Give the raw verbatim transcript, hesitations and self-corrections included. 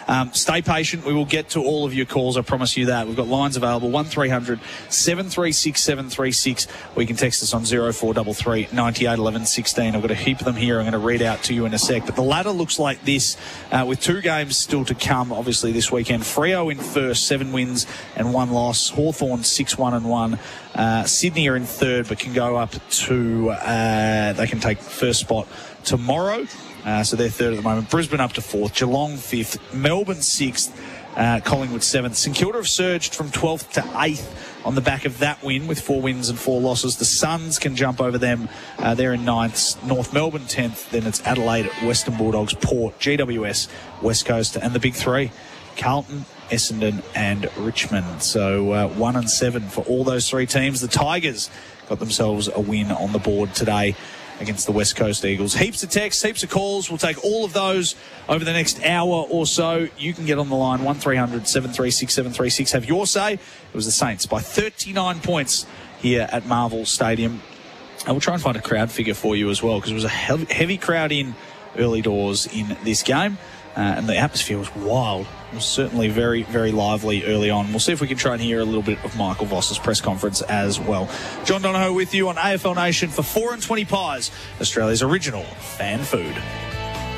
Um, stay patient. We will get to all of your calls. I promise you that. We've got lines available, one three hundred seven three six seven three six, or you can text us on zero four three three nine eight one one one six. I've got a heap of them here I'm going to read out to you in a sec. But the ladder looks like this, uh, with two games still to come, obviously, this weekend. Freo in first, seven wins and one loss. Hawthorn six one and one. Uh, Sydney are in third, but can go up to, uh, they can take first spot tomorrow. Uh, so they're third at the moment. Brisbane up to fourth. Geelong fifth. Melbourne sixth. Uh, Collingwood seventh. St Kilda have surged from twelfth to eighth on the back of that win with four wins and four losses. The Suns can jump over them. Uh, they're in ninth. North Melbourne tenth. Then it's Adelaide, Western Bulldogs, Port, G W S, West Coast, and the big three, Carlton, Essendon and Richmond. So uh, one and seven for all those three teams. The Tigers got themselves a win on the board today against the West Coast Eagles. Heaps of texts, heaps of calls. We'll take all of those over the next hour or so. You can get on the line, one three hundred seven three six seven three six. Have your say. It was the Saints by thirty-nine points here at Marvel Stadium. And we'll try and find a crowd figure for you as well, because it was a heavy crowd in early doors in this game. Uh, and the atmosphere was wild. It was certainly very, very lively early on. We'll see if we can try and hear a little bit of Michael Voss's press conference as well. John Donohoe with you on A F L Nation for four and twenty Pies, Australia's original fan food.